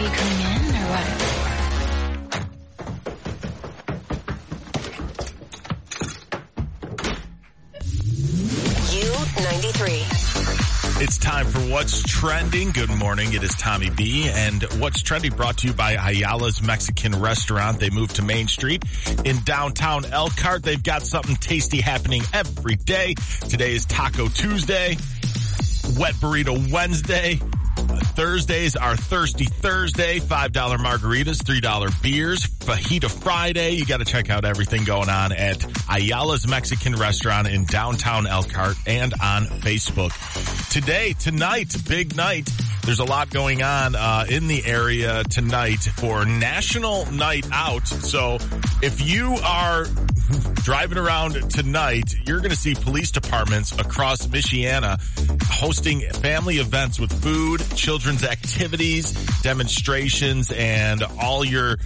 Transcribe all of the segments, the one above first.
you coming in or what? It's time for What's Trending. Good morning. It is Tommy B. And What's Trending brought to you by Ayala's Mexican Restaurant. They moved to Main Street in downtown Elkhart. They've got something tasty happening every day. Today is Taco Tuesday, Wet Burrito Wednesday. Thursdays are Thirsty Thursday, $5 margaritas, $3 beers, Fajita Friday. You got to check out everything going on at Ayala's Mexican Restaurant in downtown Elkhart and on Facebook. Tonight, big night. There's a lot going on in the area tonight for National Night Out. So if you are driving around tonight, you're going to see police departments across Michiana hosting family events with food, children's activities, demonstrations, and all your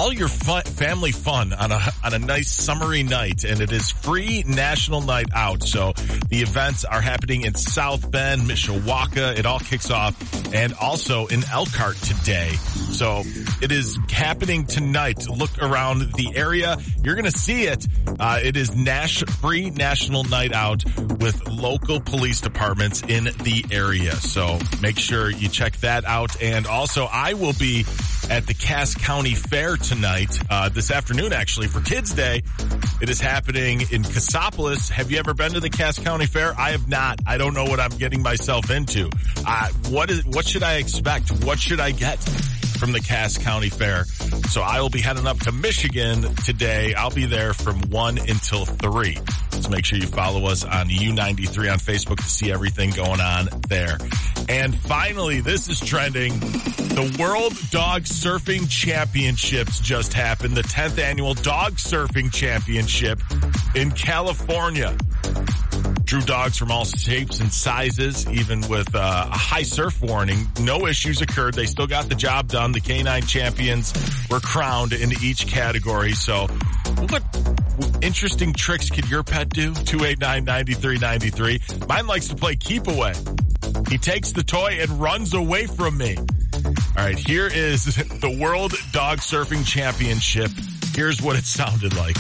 family fun on a nice summery night. And it is free National Night Out. So the events are happening in South Bend, Mishawaka. It all kicks off, and also in Elkhart today. So it is happening tonight. Look around the area. You're going to see it. It is free National Night Out with local police departments in the area. So make sure you check that out. And also, I will be at the Cass County Fair tonight, this afternoon, actually, for Kids Day. It is happening in Cassopolis. Have you ever been to the Cass County Fair? I have not. I don't know what I'm getting myself into. What should I expect? What should I get from the Cass County Fair? So I will be heading up to Michigan today. I'll be there from 1 until 3. So make sure you follow us on U93 on Facebook to see everything going on there. And finally, this is trending. The World Dog Surfing Championships just happened. The 10th annual Dog Surfing Championship in California. Drew dogs from all shapes and sizes, even with a high surf warning. No issues occurred. They still got the job done. The canine champions were crowned in each category. So what interesting tricks could your pet do? 289-9393. Mine likes to play keep away. He takes the toy and runs away from me. All right, here is the World Dog Surfing Championship. Here's what it sounded like.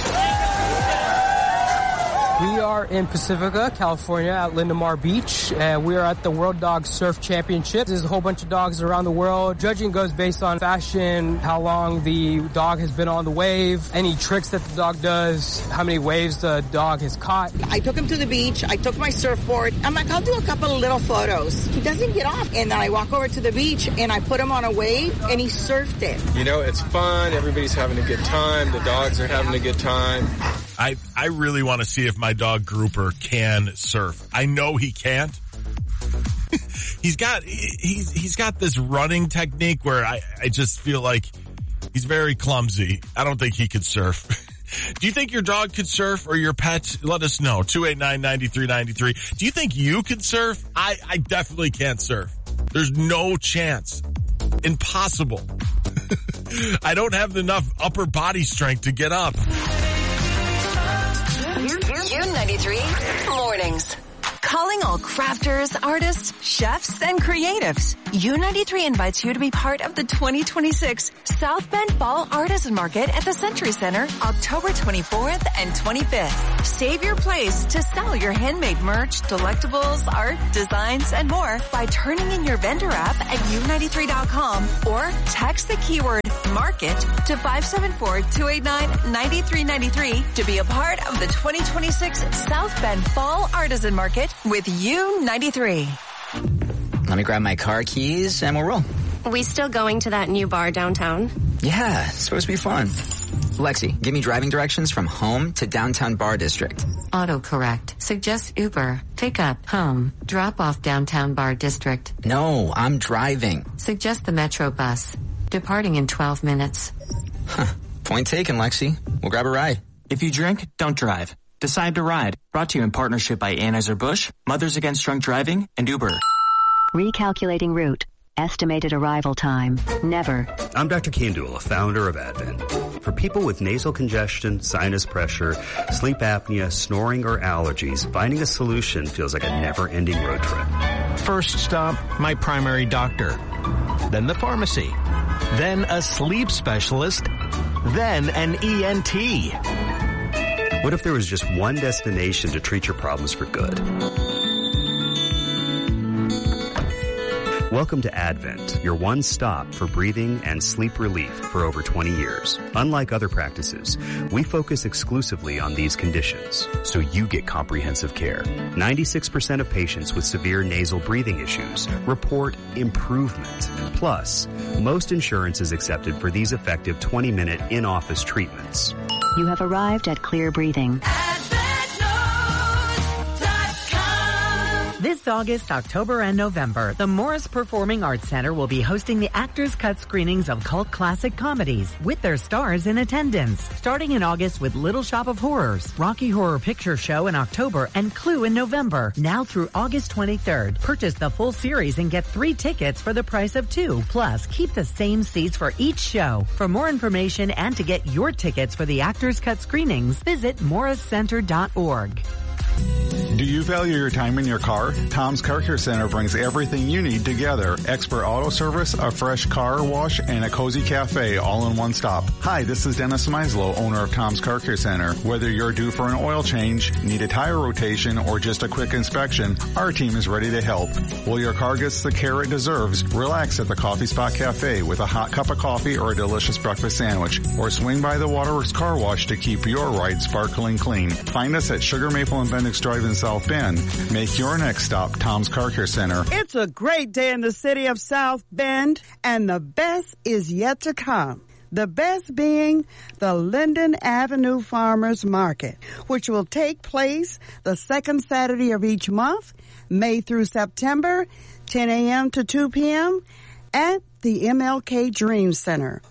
We are in Pacifica, California at Lindemar Beach, and we are at the World Dog Surf Championship. There's a whole bunch of dogs around the world. Judging goes based on fashion, how long the dog has been on the wave, any tricks that the dog does, how many waves the dog has caught. I took him to the beach. I took my surfboard. I'm like, I'll do a couple of little photos. He doesn't get off. And then I walk over to the beach and I put him on a wave and he surfed it. You know, it's fun. Everybody's having a good time. The dogs are having a good time. I really want to see if my dog Grouper can surf. I know he can't. He's got this running technique where I just feel like he's very clumsy. I don't think he could surf. Do you think your dog could surf or your pet? Let us know. 289-9393. Do you think you could surf? I definitely can't surf. There's no chance. Impossible. I don't have enough upper body strength to get up. U93 Mornings. Calling all crafters, artists, chefs, and creatives. U93 invites you to be part of the 2026 South Bend Fall Artisan Market at the Century Center, October 24th and 25th. Save your place to sell your handmade merch, delectables, art, designs, and more by turning in your vendor app at u93.com or text the keyword market to 574-289-9393 to be a part of the 2026 South Bend Fall Artisan Market with U93. Let me grab my car keys and we'll roll. We still going to that new bar downtown? Yeah, it's supposed to be fun. Lexi, give me driving directions from home to downtown bar district. Autocorrect. Suggest Uber. Pick up, home. Drop off downtown bar district. No, I'm driving. Suggest the Metro bus. Departing in 12 minutes. Huh. Point taken, Lexi. We'll grab a ride. If you drink, don't drive. Decide to ride. Brought to you in partnership by Anheuser-Busch, Mothers Against Drunk Driving, and Uber. Recalculating route. Estimated arrival time. Never. I'm Dr. Kandula, founder of Advent. For people with nasal congestion, sinus pressure, sleep apnea, snoring, or allergies, finding a solution feels like a never-ending road trip. First stop, my primary doctor. then the pharmacy, then a sleep specialist, then an ENT. What if there was just one destination to treat your problems for good? Welcome to Advent, your one stop for breathing and sleep relief for over 20 years. Unlike other practices, we focus exclusively on these conditions, so you get comprehensive care. 96% of patients with severe nasal breathing issues report improvement. Plus, most insurance is accepted for these effective 20-minute in-office treatments. You have arrived at Clear Breathing. This August, October, and November, the Morris Performing Arts Center will be hosting the Actors Cut screenings of cult classic comedies with their stars in attendance. Starting in August with Little Shop of Horrors, Rocky Horror Picture Show in October, and Clue in November. Now through August 23rd, purchase the full series and get 3 tickets for the price of 2. Plus, keep the same seats for each show. For more information and to get your tickets for the Actors Cut screenings, visit morriscenter.org. Do you value your time in your car? Tom's Car Care Center brings everything you need together. Expert auto service, a fresh car wash, and a cozy cafe all in one stop. Hi, this is Dennis Meislow, owner of Tom's Car Care Center. Whether you're due for an oil change, need a tire rotation, or just a quick inspection, our team is ready to help. While your car gets the care it deserves, relax at the Coffee Spot Cafe with a hot cup of coffee or a delicious breakfast sandwich. Or swing by the Waterworks Car Wash to keep your ride sparkling clean. Find us at Sugar Maple and Bendix Drive in South Bend. Make your next stop Tom's Car Care Center. It's a great day in the city of South Bend, and the best is yet to come. The best being the Linden Avenue Farmers Market, which will take place the second Saturday of each month, May through September, 10 a.m. to 2 p.m., at the MLK Dream Center,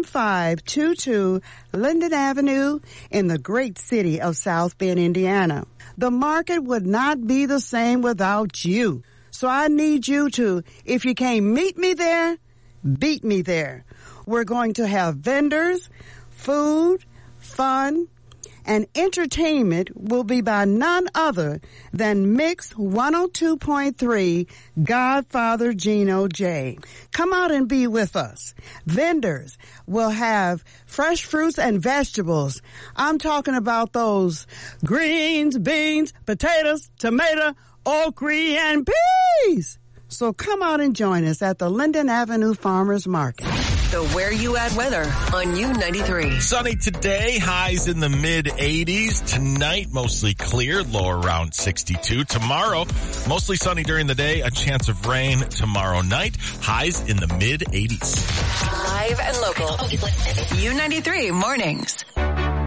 1522 Linden Avenue in the great city of South Bend, Indiana. The market would not be the same without you. So I need you to, if you can't meet me there, beat me there. We're going to have vendors, food, fun, and entertainment will be by none other than Mix 102.3 Godfather Gino J. Come out and be with us. Vendors will have fresh fruits and vegetables. I'm talking about those greens, beans, potatoes, tomato, okra, and peas. So come out and join us at the Linden Avenue Farmers Market. The Where You At weather on U93. Sunny today, highs in the mid-80s. Tonight, mostly clear, low around 62. Tomorrow, mostly sunny during the day, a chance of rain tomorrow night. Highs in the mid-80s. Live and local. U93 mornings.